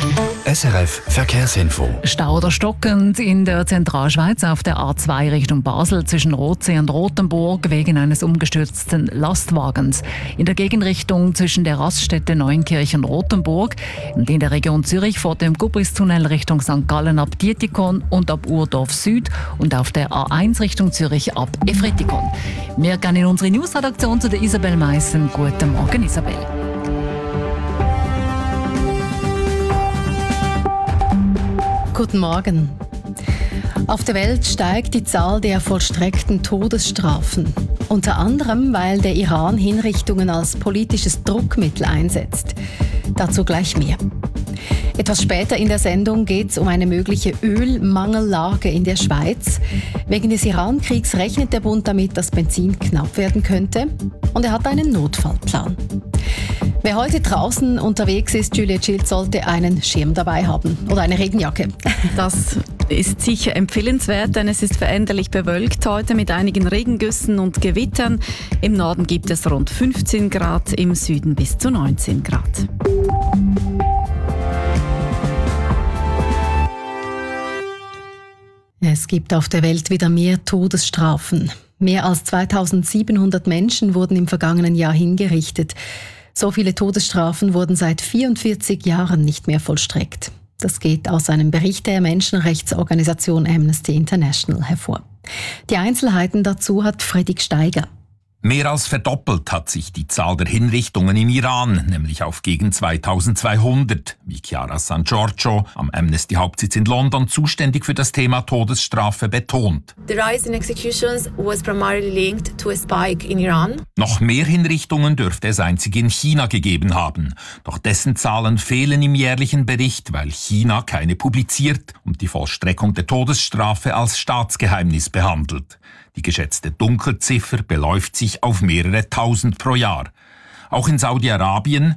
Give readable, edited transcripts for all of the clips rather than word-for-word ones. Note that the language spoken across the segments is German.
SRF Verkehrsinfo. Stau oder stockend in der Zentralschweiz auf der A2 Richtung Basel zwischen Rothsee und Rothenburg wegen eines umgestürzten Lastwagens. In der Gegenrichtung zwischen der Raststätte Neunkirch und Rothenburg und in der Region Zürich vor dem Gubristunnel Richtung St. Gallen ab Dietikon und ab Urdorf Süd und auf der A1 Richtung Zürich ab Efretikon. Wir gehen in unsere Newsredaktion zu der Isabel Meissen. Guten Morgen, Isabel. Guten Morgen. Auf der Welt steigt die Zahl der vollstreckten Todesstrafen. Unter anderem, weil der Iran Hinrichtungen als politisches Druckmittel einsetzt. Dazu gleich mehr. Etwas später in der Sendung geht es um eine mögliche Ölmangellage in der Schweiz. Wegen des Iran-Kriegs rechnet der Bund damit, dass Benzin knapp werden könnte. Und er hat einen Notfallplan. Wer heute draußen unterwegs ist, Julia Schild, sollte einen Schirm dabei haben oder eine Regenjacke. Das ist sicher empfehlenswert, denn es ist veränderlich bewölkt heute mit einigen Regengüssen und Gewittern. Im Norden gibt es rund 15 Grad, im Süden bis zu 19 Grad. Es gibt auf der Welt wieder mehr Todesstrafen. Mehr als 2700 Menschen wurden im vergangenen Jahr hingerichtet. So viele Todesstrafen wurden seit 44 Jahren nicht mehr vollstreckt. Das geht aus einem Bericht der Menschenrechtsorganisation Amnesty International hervor. Die Einzelheiten dazu hat Fredrik Steiger. Mehr als verdoppelt hat sich die Zahl der Hinrichtungen im Iran, nämlich auf gegen 2200, wie Chiara San Giorgio am Amnesty-Hauptsitz in London, zuständig für das Thema Todesstrafe, betont. The rise in executions was primarily linked to a spike in Iran. Noch mehr Hinrichtungen dürfte es einzig in China gegeben haben. Doch dessen Zahlen fehlen im jährlichen Bericht, weil China keine publiziert und die Vollstreckung der Todesstrafe als Staatsgeheimnis behandelt. Die geschätzte Dunkelziffer beläuft sich auf mehrere Tausend pro Jahr. Auch in Saudi-Arabien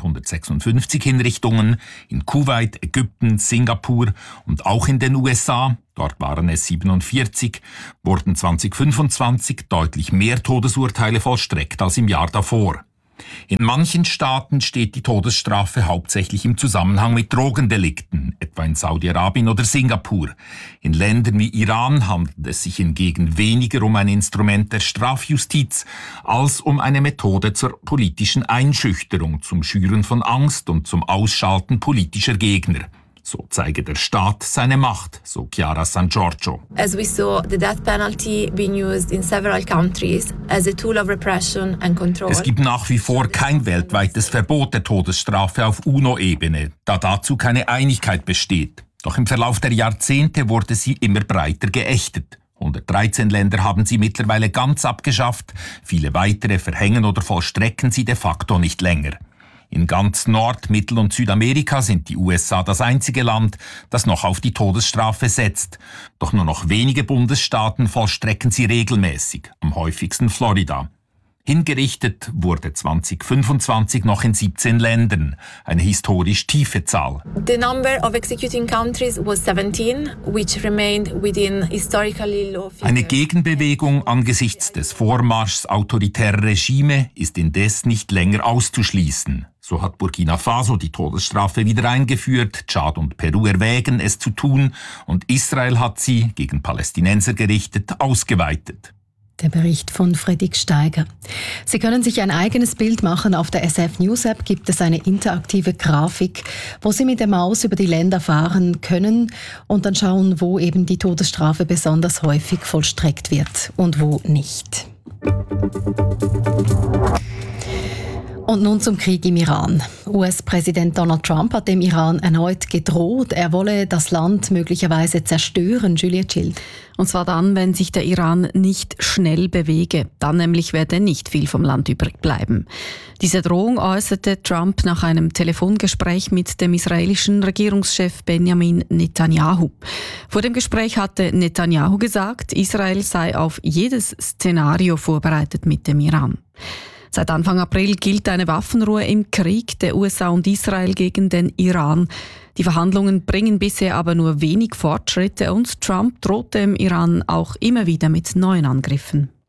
356 Hinrichtungen, in Kuwait, Ägypten, Singapur und auch in den USA, dort waren es 47, wurden 2025 deutlich mehr Todesurteile vollstreckt als im Jahr davor. In manchen Staaten steht die Todesstrafe hauptsächlich im Zusammenhang mit Drogendelikten, etwa in Saudi-Arabien oder Singapur. In Ländern wie Iran handelt es sich hingegen weniger um ein Instrument der Strafjustiz als um eine Methode zur politischen Einschüchterung, zum Schüren von Angst und zum Ausschalten politischer Gegner. So zeige der Staat seine Macht, so Chiara San Giorgio. As we saw the death penalty being used in several countries as a tool of repression and control. Es gibt nach wie vor kein weltweites Verbot der Todesstrafe auf UNO-Ebene, da dazu keine Einigkeit besteht. Doch im Verlauf der Jahrzehnte wurde sie immer breiter geächtet. 113 Länder haben sie mittlerweile ganz abgeschafft, viele weitere verhängen oder vollstrecken sie de facto nicht länger. In ganz Nord-, Mittel- und Südamerika sind die USA das einzige Land, das noch auf die Todesstrafe setzt. Doch nur noch wenige Bundesstaaten vollstrecken sie regelmäßig, am häufigsten Florida. Hingerichtet wurde 2025 noch in 17 Ländern, eine historisch tiefe Zahl. The number of executing countries was 17, which remained within historically low figures. Eine Gegenbewegung angesichts des Vormarschs autoritärer Regime ist indes nicht länger auszuschließen. So hat Burkina Faso die Todesstrafe wieder eingeführt, Tschad und Peru erwägen, es zu tun, und Israel hat sie, gegen Palästinenser gerichtet, ausgeweitet. Der Bericht von Fredrik Steiger. Sie können sich ein eigenes Bild machen. Auf der SF News App gibt es eine interaktive Grafik, wo Sie mit der Maus über die Länder fahren können und dann schauen, wo eben die Todesstrafe besonders häufig vollstreckt wird und wo nicht. Und nun zum Krieg im Iran. US-Präsident Donald Trump hat dem Iran erneut gedroht, er wolle das Land möglicherweise zerstören. Julia Schild. Und zwar dann, wenn sich der Iran nicht schnell bewege. Dann nämlich werde nicht viel vom Land übrig bleiben. Diese Drohung äußerte Trump nach einem Telefongespräch mit dem israelischen Regierungschef Benjamin Netanyahu. Vor dem Gespräch hatte Netanyahu gesagt, Israel sei auf jedes Szenario vorbereitet mit dem Iran. Seit Anfang April gilt eine Waffenruhe im Krieg der USA und Israel gegen den Iran. Die Verhandlungen bringen bisher aber nur wenig Fortschritte und Trump droht dem Iran auch immer wieder mit neuen Angriffen.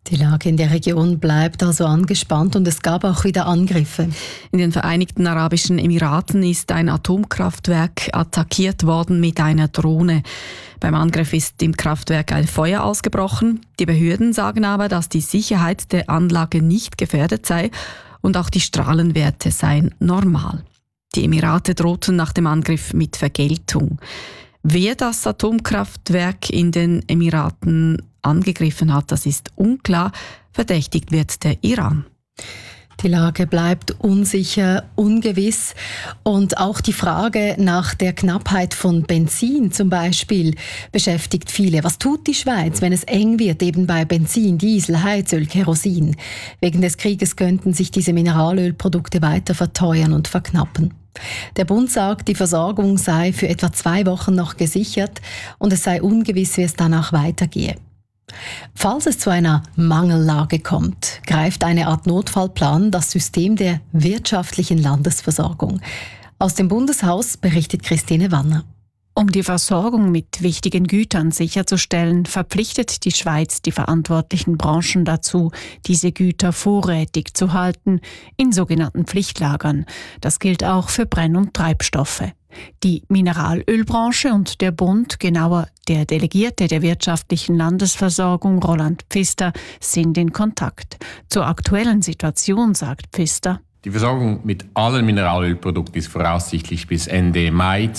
Die Lage in der Region bleibt also angespannt und es gab auch wieder Angriffe. In den Vereinigten Arabischen Emiraten ist ein Atomkraftwerk attackiert worden mit einer Drohne. Beim Angriff ist im Kraftwerk ein Feuer ausgebrochen. Die Behörden sagen aber, dass die Sicherheit der Anlage nicht gefährdet sei und auch die Strahlenwerte seien normal. Die Emirate drohten nach dem Angriff mit Vergeltung. Wer das Atomkraftwerk in den Emiraten angegriffen hat, das ist unklar. Verdächtigt wird der Iran. Die Lage bleibt unsicher, ungewiss und auch die Frage nach der Knappheit von Benzin zum Beispiel beschäftigt viele. Was tut die Schweiz, wenn es eng wird, eben bei Benzin, Diesel, Heizöl, Kerosin? Wegen des Krieges könnten sich diese Mineralölprodukte weiter verteuern und verknappen. Der Bund sagt, die Versorgung sei für etwa 2 Wochen noch gesichert und es sei ungewiss, wie es danach weitergehe. Falls es zu einer Mangellage kommt, greift eine Art Notfallplan das System der wirtschaftlichen Landesversorgung. Aus dem Bundeshaus berichtet Christine Wanner. Um die Versorgung mit wichtigen Gütern sicherzustellen, verpflichtet die Schweiz die verantwortlichen Branchen dazu, diese Güter vorrätig zu halten, in sogenannten Pflichtlagern. Das gilt auch für Brenn- und Treibstoffe. Die Mineralölbranche und der Bund, genauer der Delegierte der wirtschaftlichen Landesversorgung Roland Pfister, sind in Kontakt. Zur aktuellen Situation sagt Pfister: Die Versorgung mit allen Mineralölprodukten ist voraussichtlich bis Ende Mai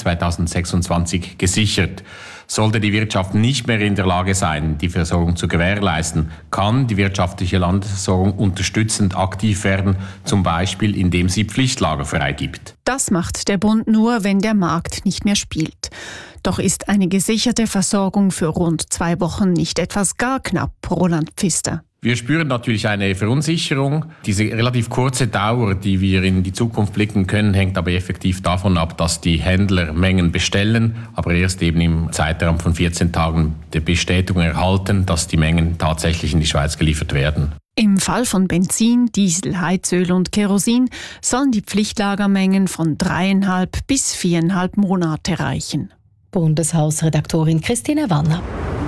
2026 gesichert. Sollte die Wirtschaft nicht mehr in der Lage sein, die Versorgung zu gewährleisten, kann die wirtschaftliche Landesversorgung unterstützend aktiv werden, zum Beispiel indem sie Pflichtlager freigibt. Das macht der Bund nur, wenn der Markt nicht mehr spielt. Doch ist eine gesicherte Versorgung für rund 2 Wochen nicht etwas gar knapp, Roland Pfister. Wir spüren natürlich eine Verunsicherung. Diese relativ kurze Dauer, die wir in die Zukunft blicken können, hängt aber effektiv davon ab, dass die Händler Mengen bestellen, aber erst eben im Zeitraum von 14 Tagen die Bestätigung erhalten, dass die Mengen tatsächlich in die Schweiz geliefert werden. Im Fall von Benzin, Diesel, Heizöl und Kerosin sollen die Pflichtlagermengen von 3,5 bis 4,5 Monate reichen. Bundeshausredaktorin Christine Wanner.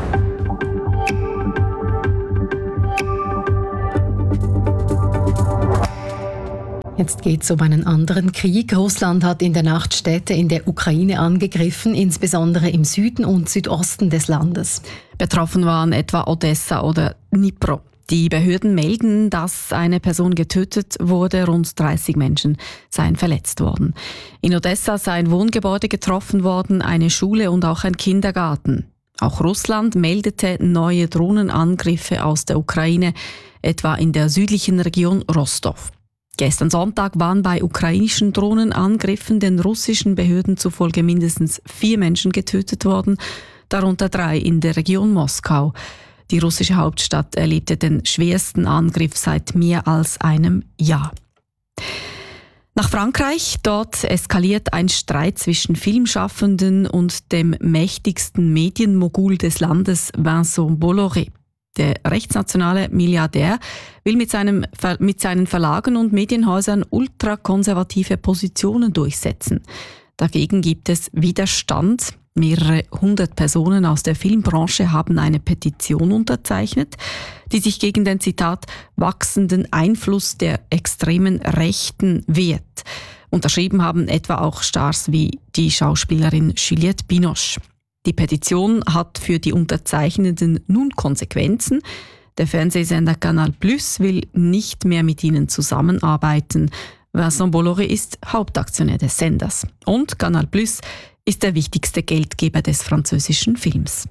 Jetzt geht es um einen anderen Krieg. Russland hat in der Nacht Städte in der Ukraine angegriffen, insbesondere im Süden und Südosten des Landes. Betroffen waren etwa Odessa oder Dnipro. Die Behörden melden, dass eine Person getötet wurde, rund 30 Menschen seien verletzt worden. In Odessa sei ein Wohngebäude getroffen worden, eine Schule und auch ein Kindergarten. Auch Russland meldete neue Drohnenangriffe aus der Ukraine, etwa in der südlichen Region Rostov. Gestern Sonntag waren bei ukrainischen Drohnenangriffen den russischen Behörden zufolge mindestens 4 Menschen getötet worden, darunter 3 in der Region Moskau. Die russische Hauptstadt erlebte den schwersten Angriff seit mehr als einem Jahr. Nach Frankreich, dort eskaliert ein Streit zwischen Filmschaffenden und dem mächtigsten Medienmogul des Landes, Vincent Bolloré. Der rechtsnationale Milliardär will mit seinen Verlagen und Medienhäusern ultrakonservative Positionen durchsetzen. Dagegen gibt es Widerstand. Mehrere 100 Personen aus der Filmbranche haben eine Petition unterzeichnet, die sich gegen den, Zitat, wachsenden Einfluss der extremen Rechten wehrt. Unterschrieben haben etwa auch Stars wie die Schauspielerin Juliette Binoche. Die Petition hat für die Unterzeichnenden nun Konsequenzen. Der Fernsehsender Canal+ will nicht mehr mit ihnen zusammenarbeiten. Vincent Bolloré ist Hauptaktionär des Senders. Und Canal+ ist der wichtigste Geldgeber des französischen Films.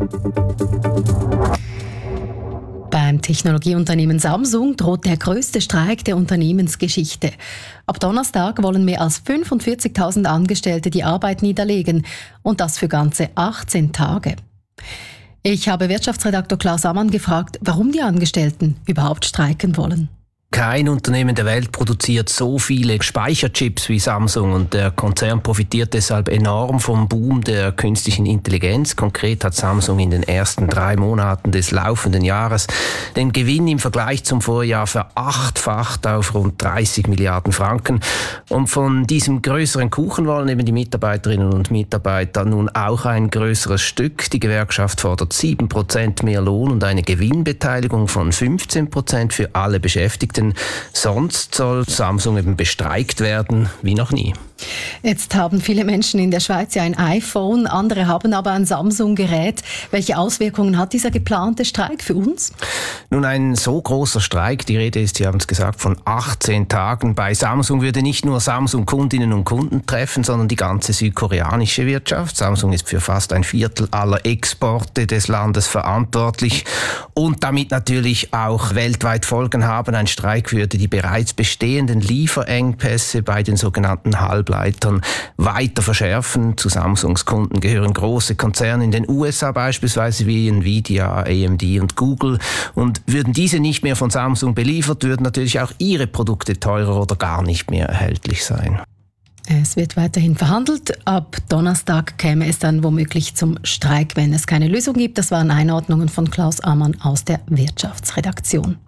Beim Technologieunternehmen Samsung droht der größte Streik der Unternehmensgeschichte. Ab Donnerstag wollen mehr als 45.000 Angestellte die Arbeit niederlegen und das für ganze 18 Tage. Ich habe Wirtschaftsredaktor Klaus Ammann gefragt, warum die Angestellten überhaupt streiken wollen. Kein Unternehmen der Welt produziert so viele Speicherchips wie Samsung und der Konzern profitiert deshalb enorm vom Boom der künstlichen Intelligenz. Konkret hat Samsung in den ersten 3 Monaten des laufenden Jahres den Gewinn im Vergleich zum Vorjahr verachtfacht auf rund 30 Milliarden Franken. Und von diesem größeren Kuchen wollen eben die Mitarbeiterinnen und Mitarbeiter nun auch ein größeres Stück. Die Gewerkschaft fordert 7% mehr Lohn und eine Gewinnbeteiligung von 15% für alle Beschäftigten. Sonst soll Samsung eben bestreikt werden wie noch nie. Jetzt haben viele Menschen in der Schweiz ja ein iPhone, andere haben aber ein Samsung-Gerät. Welche Auswirkungen hat dieser geplante Streik für uns? Nun, ein so großer Streik, die Rede ist, Sie haben es gesagt, von 18 Tagen bei Samsung würde nicht nur Samsung-Kundinnen und Kunden treffen, sondern die ganze südkoreanische Wirtschaft. Samsung ist für fast 1/4 aller Exporte des Landes verantwortlich und damit natürlich auch weltweit Folgen haben. Ein Streik würde die bereits bestehenden Lieferengpässe bei den sogenannten Halbleitern weiter verschärfen. Zu Samsungs Kunden gehören große Konzerne in den USA beispielsweise wie Nvidia, AMD und Google. Und würden diese nicht mehr von Samsung beliefert, würden natürlich auch ihre Produkte teurer oder gar nicht mehr erhältlich sein. Es wird weiterhin verhandelt. Ab Donnerstag käme es dann womöglich zum Streik, wenn es keine Lösung gibt. Das waren Einordnungen von Klaus Ammann aus der Wirtschaftsredaktion.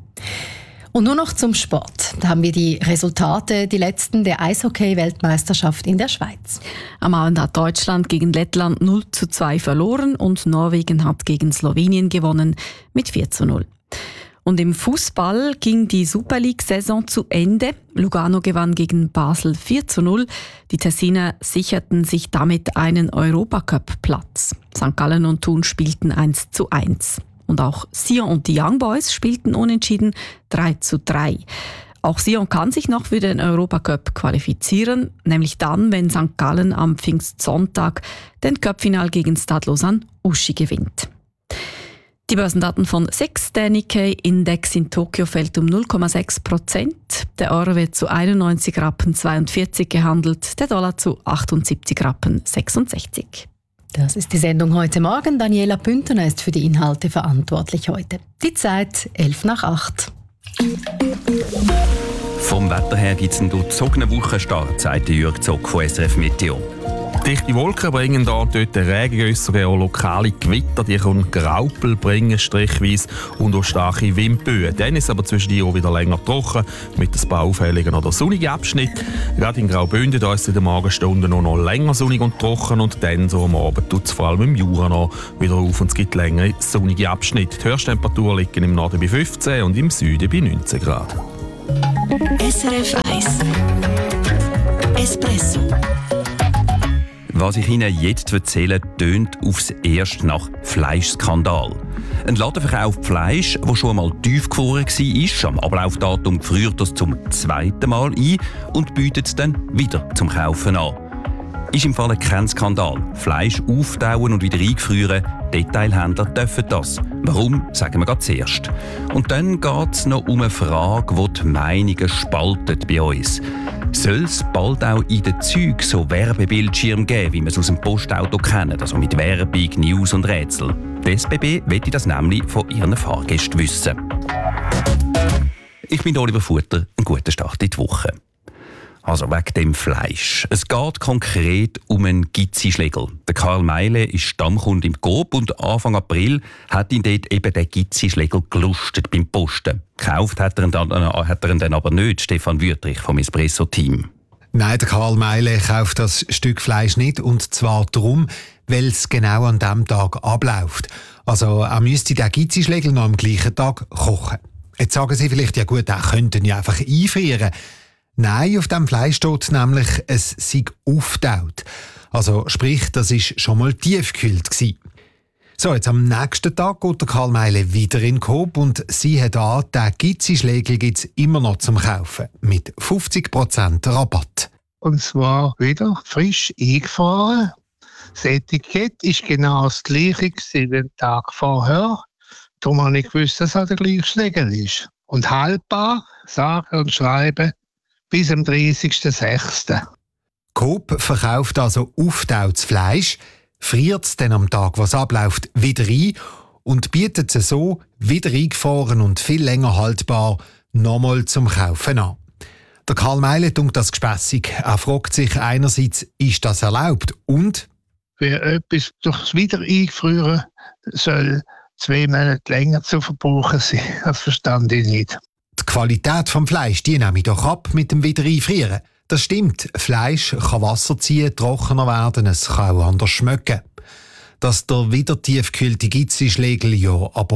Und nur noch zum Sport. Da haben wir die Resultate, die letzten der Eishockey-Weltmeisterschaft in der Schweiz. Am Abend hat Deutschland gegen Lettland 0:2 verloren und Norwegen hat gegen Slowenien gewonnen mit 4:0. Und im Fußball ging die Super League-Saison zu Ende. Lugano gewann gegen Basel 4:0. Die Tessiner sicherten sich damit einen Europacup-Platz. St. Gallen und Thun spielten 1:1. Und auch Sion und die Young Boys spielten unentschieden 3:3. Auch Sion kann sich noch für den Europacup qualifizieren, nämlich dann, wenn St. Gallen am Pfingstsonntag den Cupfinal gegen Stade Lausanne-Uschi gewinnt. Die Börsendaten von SIX, der Nikkei-Index in Tokio fällt um 0,6%. Der Euro wird zu 91,42 Rappen gehandelt, der Dollar zu 78,66 Rappen. Das ist die Sendung heute Morgen. Daniela Püntener ist für die Inhalte verantwortlich heute. Die Zeit 7:55. Vom Wetter her gibt es einen durchzogenen Wochenstart, sagt Jürg Zock von SRF Meteo. Dichte Wolken bringen da und dort Regengüsse, auch lokale Gewitter, die können Graupel bringen, strichweise und auch starke Windböen. Dann ist es aber zwischendurch auch wieder länger trocken, mit ein paar auffälligen oder sonnigen Abschnitten. Gerade in Graubünden, da ist es in den Morgenstunden noch länger sonnig und trocken und dann so am Abend tut es vor allem im Jura noch wieder auf und es gibt längere sonnige Abschnitte. Die Höchsttemperaturen liegen im Norden bei 15 und im Süden bei 19 Grad. SRF 1 Espresso. Was ich Ihnen jetzt erzähle, tönt aufs Erste nach Fleischskandal. Ein Laden verkauft Fleisch, das schon einmal tiefgefroren war, am Ablaufdatum gefriert das zum 2. Mal ein und bietet es dann wieder zum Kaufen an. Ist im Fall kein Skandal. Fleisch auftauen und wieder eingefrieren, Detailhändler dürfen das. Warum, sagen wir gerade zuerst. Und dann geht es noch um eine Frage, die die Meinungen spaltet bei uns. Soll es bald auch in den Zügen so Werbebildschirme geben, wie wir es aus dem Postauto kennen, also mit Werbung, News und Rätsel? Die SBB möchte das nämlich von ihren Fahrgästen wissen. Ich bin Oliver Futter, einen guten Start in die Woche. Also wegen dem Fleisch. Es geht konkret um einen Gizzi-Schlegel. Der Karl Meile ist Stammkunde im Coop und Anfang April hat ihn dort eben der Gizzi-Schlegel gelustet beim Posten. Gekauft hat er ihn dann aber nicht, Stefan Wüttrich vom Espresso-Team. Nein, der Karl Meile kauft das Stück Fleisch nicht, und zwar darum, weil es genau an diesem Tag abläuft. Also er müsste den Gizzi-Schlegel noch am gleichen Tag kochen. Jetzt sagen Sie vielleicht, ja gut, er könnte ihn ja einfach einfrieren. Nein, auf dem Fleisch steht nämlich, es sei aufgetaut. Also sprich, das war schon mal tiefgekühlt gewesen. So, jetzt am nächsten Tag geht der Karl Meile wieder in den Coop und siehe da, den Gizzi-Schlegel gibt es immer noch zum Kaufen. Mit 50% Rabatt. Und zwar wieder frisch eingefahren. Das Etikett ist genau das gleiche wie den Tag vorher. Darum habe ich gewusst, dass es der gleiche Schlegel ist. Und haltbar, sagen und schreiben, bis am 30.06. Coop verkauft also aufgetautes Fleisch, friert es dann am Tag, was abläuft, wieder ein und bietet es so wieder eingefroren und viel länger haltbar nochmal zum Kaufen an. Der Karl Meile tut das gespässig. Er fragt sich einerseits, ist das erlaubt? Und wer etwas durchs Wiedereingefrieren soll 2 Monate länger zu verbrauchen sein, das verstand ich nicht. Die Qualität des Fleisch, die nehme ich doch ab mit dem Wiedereinfrieren. Das stimmt, Fleisch kann Wasser ziehen, trockener werden, es kann auch anders schmecken. Dass der wieder tiefgekühlte Gitzischlegel ja aber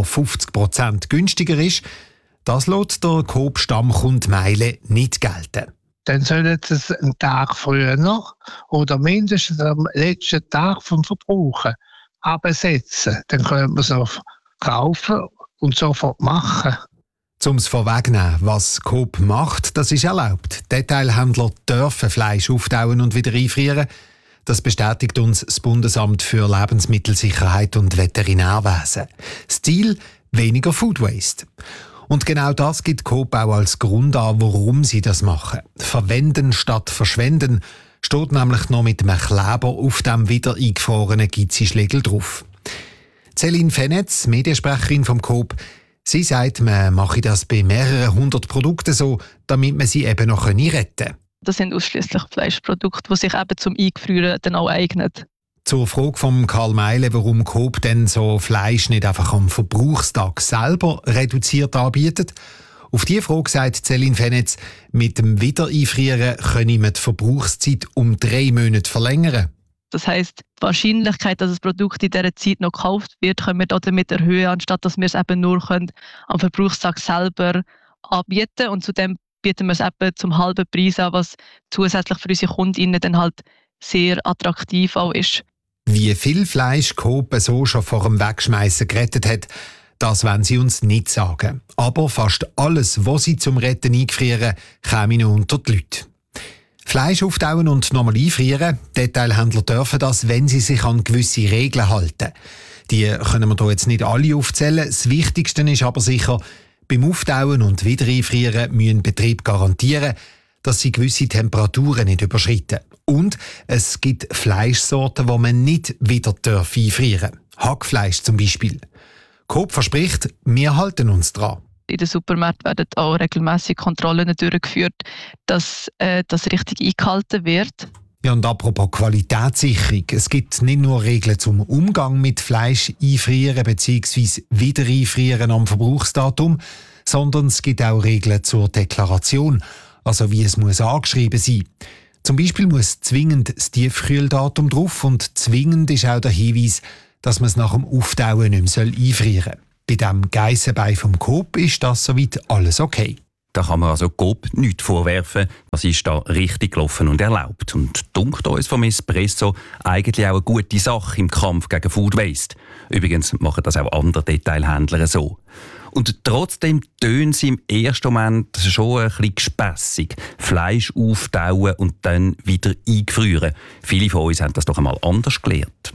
50% günstiger ist, das lässt der Coop-Stammkunde Meile nicht gelten. Dann sollen sie es einen Tag früher noch oder mindestens am letzten Tag vom Verbrauchen absetzen. Dann können wir es noch kaufen und sofort machen. Um es vorwegzunehmen, was Coop macht, das ist erlaubt. Detailhändler dürfen Fleisch auftauen und wieder einfrieren. Das bestätigt uns das Bundesamt für Lebensmittelsicherheit und Veterinärwesen. Das Ziel: weniger Food Waste. Und genau das gibt Coop auch als Grund an, warum sie das machen. Verwenden statt verschwenden steht nämlich noch mit einem Kleber auf dem wieder eingefrorenen Gitzischlegel drauf. Céline Fenetz, Mediensprecherin vom Coop, sie sagt, man mache das bei mehreren 100 Produkten so, damit man sie eben noch retten kann. Das sind ausschließlich Fleischprodukte, die sich eben zum Eingefrieren dann auch eignen. Zur Frage von Karl Meile, warum Coop denn so Fleisch nicht einfach am Verbrauchstag selber reduziert anbietet. Auf diese Frage sagt Céline Fenetz, mit dem Wiedereinfrieren könne man die Verbrauchszeit um 3 Monate verlängern. Das heisst, die Wahrscheinlichkeit, dass das Produkt in dieser Zeit noch gekauft wird, können wir damit erhöhen, anstatt dass wir es eben nur am Verbrauchstag selber anbieten. Und zudem bieten wir es eben zum halben Preis an, was zusätzlich für unsere KundInnen dann halt sehr attraktiv auch ist. Wie viel Fleisch Coop so schon vor dem Wegschmeißen gerettet hat, das wollen sie uns nicht sagen. Aber fast alles, was sie zum Retten eingefrieren, käme noch unter die Leute. Fleisch auftauen und nochmal einfrieren. Detailhändler dürfen das, wenn sie sich an gewisse Regeln halten. Die können wir hier jetzt nicht alle aufzählen. Das Wichtigste ist aber sicher, beim Auftauen und Wiedereinfrieren müssen Betriebe garantieren, dass sie gewisse Temperaturen nicht überschreiten. Und es gibt Fleischsorten, die man nicht wieder einfrieren darf. Hackfleisch zum Beispiel. Coop verspricht, wir halten uns dran. In den Supermärkten werden auch regelmäßig Kontrollen durchgeführt, dass das richtig eingehalten wird. Ja, und apropos Qualitätssicherung. Es gibt nicht nur Regeln zum Umgang mit Fleisch einfrieren bzw. wieder einfrieren am Verbrauchsdatum, sondern es gibt auch Regeln zur Deklaration, also wie es muss angeschrieben sein. Zum Beispiel muss zwingend das Tiefkühldatum drauf und zwingend ist auch der Hinweis, dass man es nach dem Auftauen nicht mehr einfrieren soll. Bei dem Geissenbein vom Coop ist das soweit alles okay. Da kann man also Coop nichts vorwerfen. Das ist da richtig gelaufen und erlaubt. Und dunkt uns vom Espresso eigentlich auch eine gute Sache im Kampf gegen Food Waste. Übrigens machen das auch andere Detailhändler so. Und trotzdem tönen sie im ersten Moment schon ein bisschen gespässig. Fleisch auftauen und dann wieder eingefrieren. Viele von uns haben das doch einmal anders gelernt.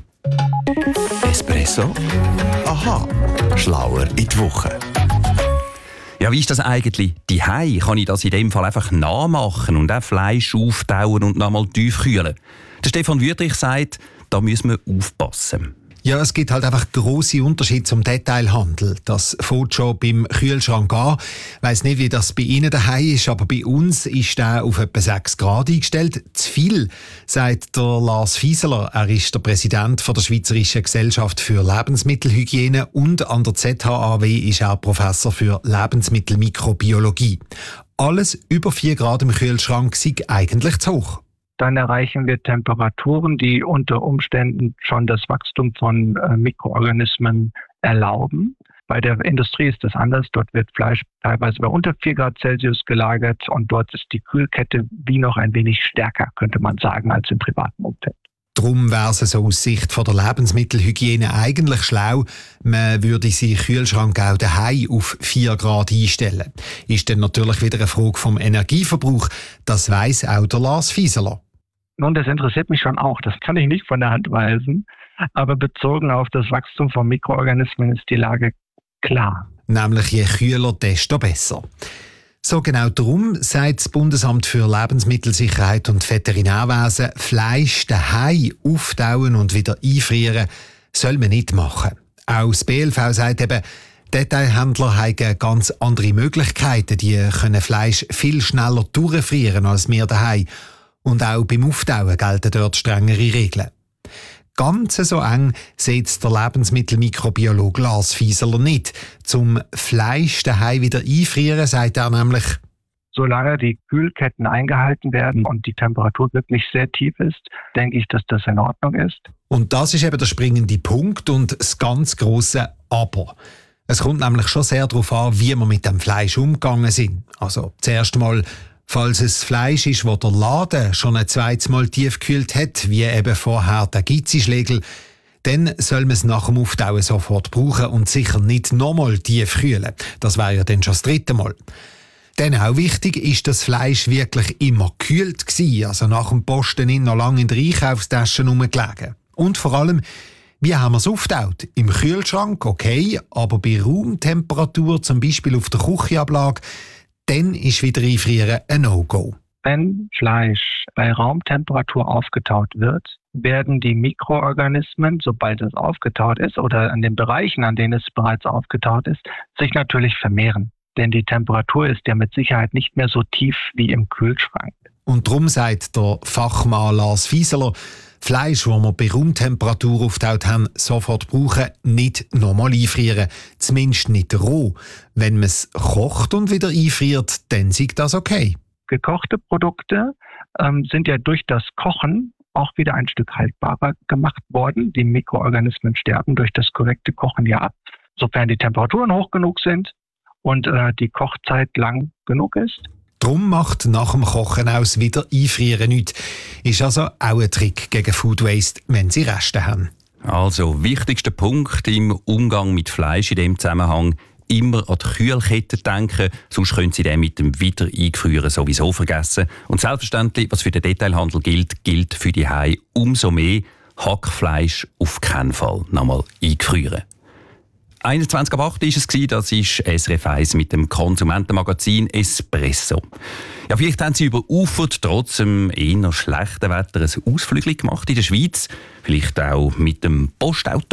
Espresso? Aha, schlauer in die Woche. Ja, wie ist das eigentlich? Daheim kann ich das in dem Fall einfach nachmachen und auch Fleisch auftauen und nochmal tiefkühlen. Der Stefan Wüthrich sagt, da müssen wir aufpassen. Ja, es gibt halt einfach grosse Unterschiede zum Detailhandel. Das fängt schon beim Kühlschrank an. Ich weiss nicht, wie das bei Ihnen daheim ist, aber bei uns ist der auf etwa 6 Grad eingestellt. Zu viel, sagt der Lars Fieseler. Er ist der Präsident der Schweizerischen Gesellschaft für Lebensmittelhygiene und an der ZHAW ist er Professor für Lebensmittelmikrobiologie. Alles über 4 Grad im Kühlschrank sei eigentlich zu hoch. Dann erreichen wir Temperaturen, die unter Umständen schon das Wachstum von Mikroorganismen erlauben. Bei der Industrie ist das anders. Dort wird Fleisch teilweise bei unter 4 Grad Celsius gelagert und dort ist die Kühlkette wie noch ein wenig stärker, könnte man sagen, als im privaten Umfeld. Darum wäre es so aus Sicht von der Lebensmittelhygiene eigentlich schlau, man würde seinen Kühlschrank auch daheim auf 4 Grad einstellen. Ist dann natürlich wieder eine Frage vom Energieverbrauch. Das weiss auch der Lars Fieseler. Nun, das interessiert mich schon auch. Das kann ich nicht von der Hand weisen. Aber bezogen auf das Wachstum von Mikroorganismen ist die Lage klar. Nämlich je kühler, desto besser. So genau darum sagt das Bundesamt für Lebensmittelsicherheit und Veterinärwesen, Fleisch daheim auftauen und wieder einfrieren soll man nicht machen. Auch das BLV sagt eben, Detailhändler haben ganz andere Möglichkeiten. Die können Fleisch viel schneller durchfrieren als wir daheim. Und auch beim Auftauen gelten dort strengere Regeln. Ganz so eng sieht der Lebensmittelmikrobiologe Lars Fieseler nicht. Zum Fleisch daheim wieder einfrieren, sagt er nämlich: Solange die Kühlketten eingehalten werden und die Temperatur wirklich sehr tief ist, denke ich, dass das in Ordnung ist. Und das ist eben der springende Punkt und das ganz grosse Aber. Es kommt nämlich schon sehr darauf an, wie wir mit dem Fleisch umgegangen sind. Also zuerst mal, falls es Fleisch ist, das der Laden schon ein zweites Mal tiefgekühlt hat, wie eben vorher der Gizzi-Schlegel, dann soll man es nach dem Auftauen sofort brauchen und sicher nicht nochmal tief kühlen. Das wäre ja dann schon das dritte Mal. Dann auch wichtig ist, dass das Fleisch wirklich immer gekühlt war, also nach dem Posten noch lange in der Einkaufstasche rumgelegen. Und vor allem, wie haben wir es aufgetaut? Im Kühlschrank, okay, aber bei Raumtemperatur, zum Beispiel auf der Küchenablage, dann ist wieder Einfrieren ein No-Go. Wenn Fleisch bei Raumtemperatur aufgetaut wird, werden die Mikroorganismen, sobald es aufgetaut ist oder an den Bereichen, an denen es bereits aufgetaut ist, sich natürlich vermehren. Denn die Temperatur ist ja mit Sicherheit nicht mehr so tief wie im Kühlschrank. Und darum sagt der Fachmann Lars Fieseler, Fleisch, das wir bei Raumtemperatur aufgetaut haben, sofort brauchen, nicht nochmal einfrieren. Zumindest nicht roh. Wenn man es kocht und wieder einfriert, dann ist das okay. Gekochte Produkte sind ja durch das Kochen auch wieder ein Stück haltbarer gemacht worden. Die Mikroorganismen sterben durch das korrekte Kochen ja ab, sofern die Temperaturen hoch genug sind und die Kochzeit lang genug ist. Drum macht nach dem Kochen aus wieder Einfrieren nichts. Ist also auch ein Trick gegen Food Waste, wenn Sie Reste haben. Also, wichtigster Punkt im Umgang mit Fleisch in diesem Zusammenhang: immer an die Kühlkette denken, sonst können Sie den mit dem Wieder-Eingefrieren sowieso vergessen. Und selbstverständlich, was für den Detailhandel gilt, gilt für die Hause umso mehr. Hackfleisch auf keinen Fall nochmal eingefrieren. 21 ab 8 war es, das ist SRF 1 mit dem Konsumentenmagazin Espresso. Ja, vielleicht haben Sie überufert, trotz dem eher schlechten Wetter, ein Ausflügel gemacht in der Schweiz. Vielleicht auch mit dem Postauto.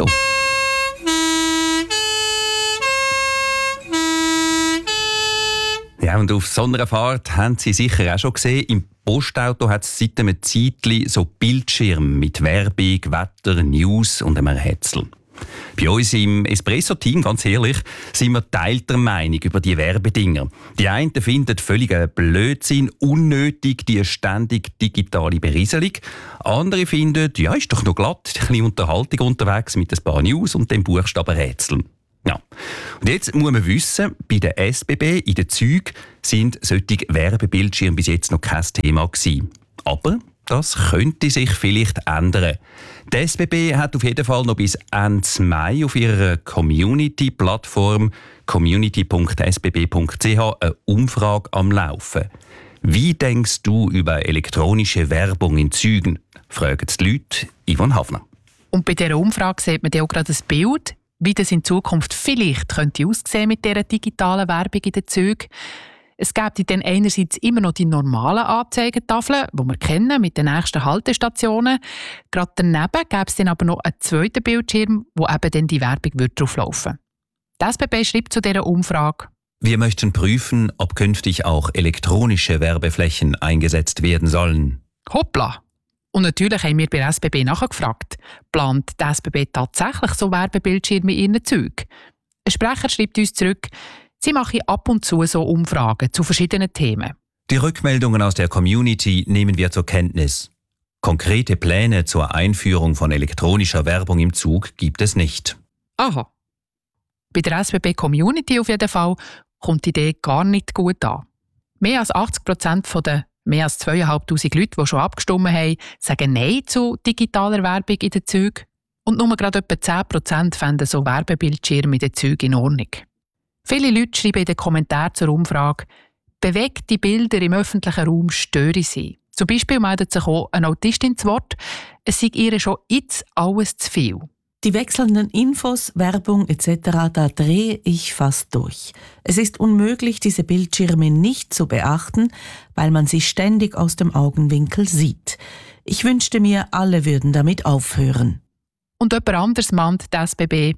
Ja, und auf so einer Fahrt haben Sie sicher auch schon gesehen, im Postauto hat es seit einem Zeitchen so Bildschirme mit Werbung, Wetter, News und einem Rätsel. Bei uns im Espresso-Team, ganz ehrlich, sind wir teilter Meinung über die Werbedinger. Die einen finden völligen Blödsinn, unnötig, die ständig digitale Berieselung. Andere finden, ja, ist doch noch glatt, ein bisschen Unterhaltung unterwegs mit ein paar News und dem Buchstabenrätseln. Ja. Und jetzt muss man wissen, bei der SBB in den Zügen sind solche Werbebildschirme bis jetzt noch kein Thema gewesen. Aber das könnte sich vielleicht ändern. Die SBB hat auf jeden Fall noch bis Ende Mai auf ihrer Community-Plattform community.sbb.ch eine Umfrage am Laufen. Wie denkst du über elektronische Werbung in Zügen? Fragen die Leute Yvonne Hafner. Und bei dieser Umfrage sieht man auch gerade ein Bild, wie das in Zukunft vielleicht könnte aussehen mit dieser digitalen Werbung in den Zügen. Es gibt dann einerseits immer noch die normalen Anzeigetafeln, die wir kennen, mit den nächsten Haltestationen. Gerade daneben gäbe es dann aber noch einen zweiten Bildschirm, wo eben dann die Werbung drauf laufen würde. Die SBB schreibt zu dieser Umfrage: Wir möchten prüfen, ob künftig auch elektronische Werbeflächen eingesetzt werden sollen. Hoppla! Und natürlich haben wir bei der SBB nachgefragt, plant die SBB tatsächlich so Werbebildschirme in ihren Zügen? Ein Sprecher schreibt uns zurück, sie machen ab und zu so Umfragen zu verschiedenen Themen. Die Rückmeldungen aus der Community nehmen wir zur Kenntnis. Konkrete Pläne zur Einführung von elektronischer Werbung im Zug gibt es nicht. Aha. Bei der SBB Community auf jeden Fall kommt die Idee gar nicht gut an. Mehr als 80% der mehr als 2'500 Leute, die schon abgestimmt haben, sagen Nein zu digitaler Werbung in den Zügen. Und nur gerade etwa 10% fänden so Werbebildschirme in den Zügen in Ordnung. Viele Leute schreiben in den Kommentaren zur Umfrage, bewegte Bilder im öffentlichen Raum stören sie. Zum Beispiel meldet sich auch eine Autistin zu Wort, es sei ihr schon jetzt alles zu viel. Die wechselnden Infos, Werbung etc., da drehe ich fast durch. Es ist unmöglich, diese Bildschirme nicht zu beachten, weil man sie ständig aus dem Augenwinkel sieht. Ich wünschte mir, alle würden damit aufhören. Und jemand anderes mahnt die SBB: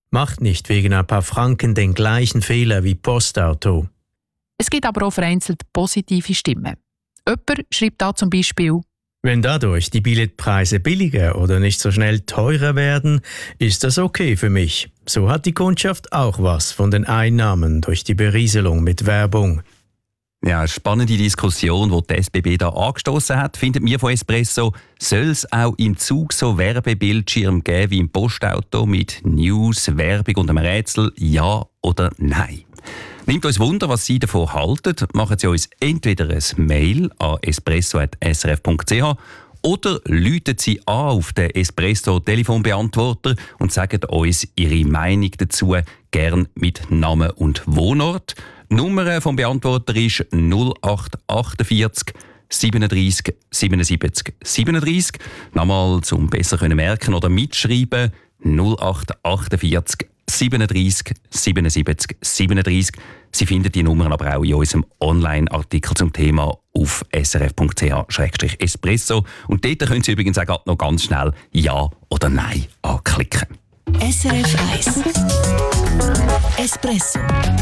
Macht nicht wegen ein paar Franken den gleichen Fehler wie Postauto. Es gibt aber auch vereinzelt positive Stimmen. Jemand schreibt da zum Beispiel: Wenn dadurch die Billetpreise billiger oder nicht so schnell teurer werden, ist das okay für mich. So hat die Kundschaft auch was von den Einnahmen durch die Berieselung mit Werbung. Ja, eine spannende Diskussion, die die SBB da angestoßen hat, findet wir von Espresso. Soll es auch im Zug so Werbebildschirm geben wie im Postauto mit News, Werbung und einem Rätsel? Ja oder nein? Nimmt uns Wunder, was Sie davon halten. Machen Sie uns entweder ein Mail an espresso@srf.ch oder läuten Sie an auf den Espresso-Telefonbeantworter und sagen uns Ihre Meinung dazu, gern mit Namen und Wohnort. Die Nummer vom Beantworter ist 0848 37 77 37. Nochmal zum besser merken oder mitschreiben: 0848 37 77 37. Sie finden die Nummern aber auch in unserem Online-Artikel zum Thema auf srf.ch/espresso. Und dort können Sie übrigens auch noch ganz schnell Ja oder Nein anklicken. SRF 1 Espresso.